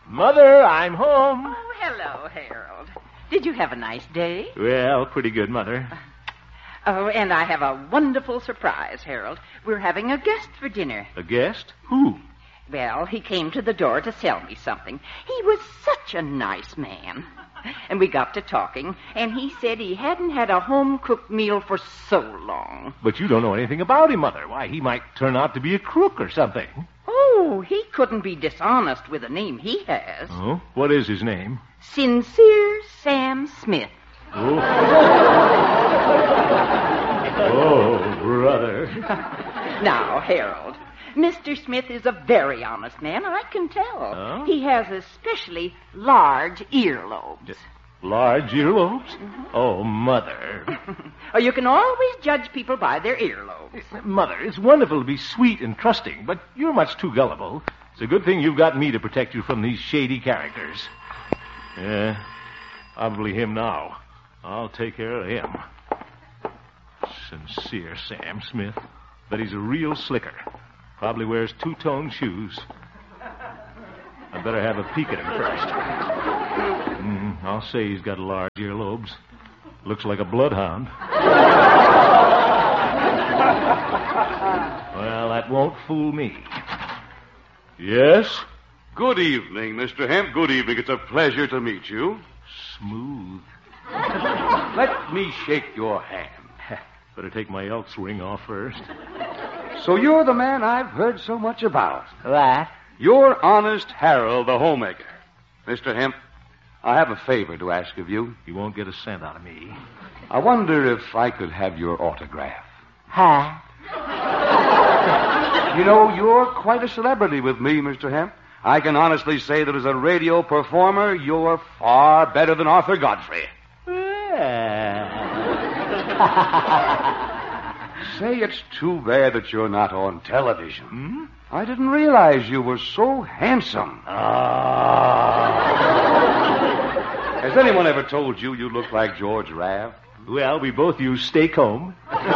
Mother, I'm home. Oh, hello, Harold. Did you have a nice day? Well, pretty good, Mother. Oh, and I have a wonderful surprise, Harold. We're having a guest for dinner. A guest? Who? Well, he came to the door to sell me something. He was such a nice man. And we got to talking, and he said he hadn't had a home-cooked meal for so long. But you don't know anything about him, Mother. Why, he might turn out to be a crook or something. Oh, he couldn't be dishonest with the name he has. Oh? What is his name? Sincere Sam Smith. Oh. Oh, brother. Now, Harold, Mr. Smith is a very honest man, I can tell. Oh? He has especially large earlobes. Large earlobes? Mm-hmm. Oh, Mother. Oh, you can always judge people by their earlobes. Mother, it's wonderful to be sweet and trusting, but you're much too gullible. It's a good thing you've got me to protect you from these shady characters. Yeah, probably him now. I'll take care of him. Sincere Sam Smith. But he's a real slicker. Probably wears two-tone shoes. I'd better have a peek at him first. I'll say he's got large earlobes. Looks like a bloodhound. Well, that won't fool me. Yes? Good evening, Mr. Hemp. Good evening. It's a pleasure to meet you. Smooth. Let me shake your hand. Better take my Elks ring off first. So you're the man I've heard so much about. That? You're Honest Harold, the homemaker. Mr. Hemp, I have a favor to ask of you. You won't get a cent out of me. I wonder if I could have your autograph. Huh? You know, you're quite a celebrity with me, Mr. Hemp. I can honestly say that as a radio performer, you're far better than Arthur Godfrey. Say, it's too bad that you're not on television. Hmm? I didn't realize you were so handsome. Has anyone ever told you you look like George Rav? Well, we both use stay comb.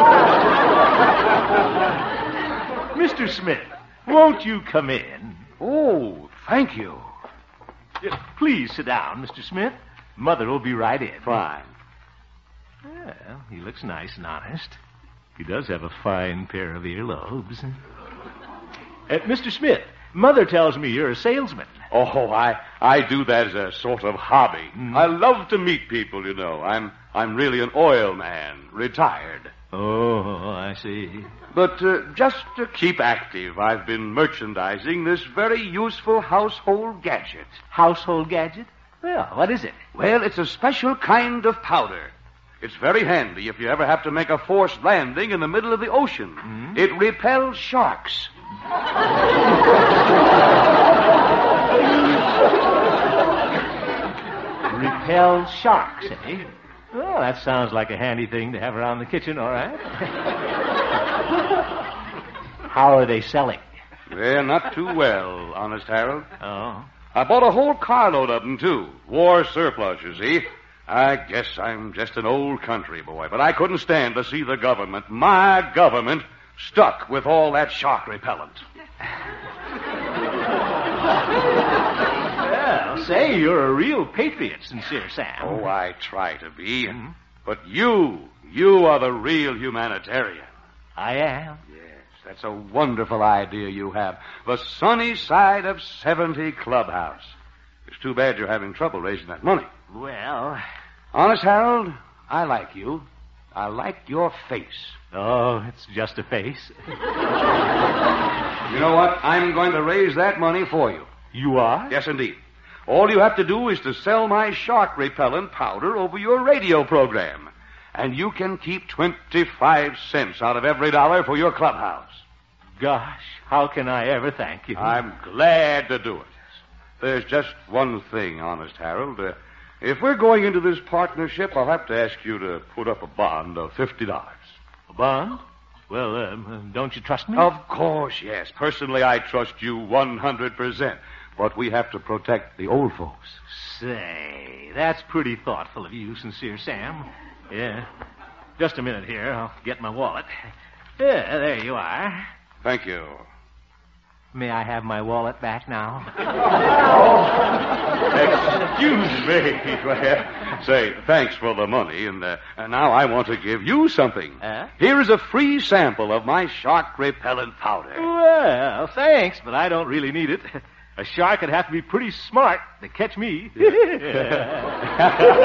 Mr. Smith, won't you come in? Oh, thank you. Please sit down, Mr. Smith. Mother will be right in. Fine. Well, he looks nice and honest. He does have a fine pair of earlobes. Mr. Smith, Mother tells me you're a salesman. Oh, I do that as a sort of hobby. I love to meet people, you know. I'm really an oil man, retired. Oh, I see. But just to keep active, I've been merchandising this very useful household gadget. Household gadget? Well, what is it? Well, it's a special kind of powder. It's very handy if you ever have to make a forced landing in the middle of the ocean. Mm-hmm. It repels sharks. Repel sharks, eh? Well, that sounds like a handy thing to have around the kitchen, all right. How are they selling? Well, not too well, Honest Harold. Oh. I bought a whole carload of them, too. War surplus, you see. I guess I'm just an old country boy, but I couldn't stand to see the government, my government, stuck with all that shark repellent. Well, say, you're a real patriot, Sincere Sam. Oh, I try to be. Mm-hmm. But you are the real humanitarian. I am? Yes, that's a wonderful idea you have. The sunny side of 70 Clubhouse. It's too bad you're having trouble raising that money. Well... Honest, Harold, I like you. I like your face. Oh, it's just a face. You know what? I'm going to raise that money for you. You are? Yes, indeed. All you have to do is to sell my shark repellent powder over your radio program. And you can keep 25 cents out of every dollar for your clubhouse. Gosh, how can I ever thank you? I'm glad to do it. There's just one thing, Honest Harold. If we're going into this partnership, I'll have to ask you to put up a bond of $50. A bond? Well, don't you trust me? Of course, yes. Personally, I trust you 100%. But we have to protect the old folks. Say, that's pretty thoughtful of you, Sincere Sam. Yeah. Just a minute here. I'll get my wallet. Yeah, there you are. Thank you. May I have my wallet back now? Excuse me. Well, say, thanks for the money, and now I want to give you something. Huh? Here is a free sample of my shark repellent powder. Well, thanks, but I don't really need it. A shark would have to be pretty smart to catch me.